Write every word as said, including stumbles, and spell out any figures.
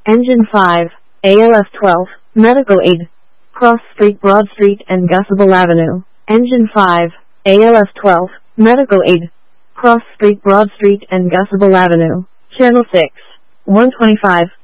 Engine five, A L F twelve, Medical Aid. Cross Street, Broad Street and Gusable Avenue. Engine five, A L F twelve, Medical Aid. Cross Street, Broad Street and Gusable Avenue. Channel six, one twenty-five.